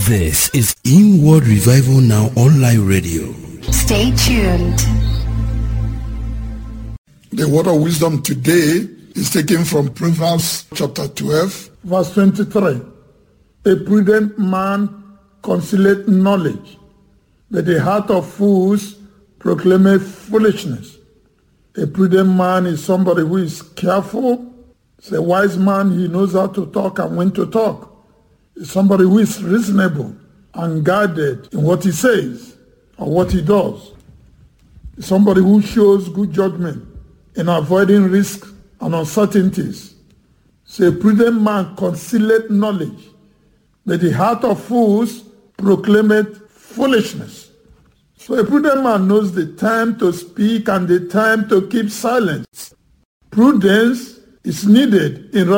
This is Inward Revival Now Online Radio. Stay tuned. The word of wisdom today is taken from Proverbs chapter 12, verse 23. A prudent man concealeth knowledge, but the heart of fools proclaimeth foolishness. A prudent man is somebody who is careful. It's a wise man. He knows how to talk and when to talk. It's somebody who is reasonable and guarded in what he says or what he does. It's somebody who shows good judgment in avoiding risks and uncertainties. So a prudent man concealeth knowledge, but the heart of fools proclaimeth foolishness. So a prudent man knows the time to speak and the time to keep silence. Prudence is needed in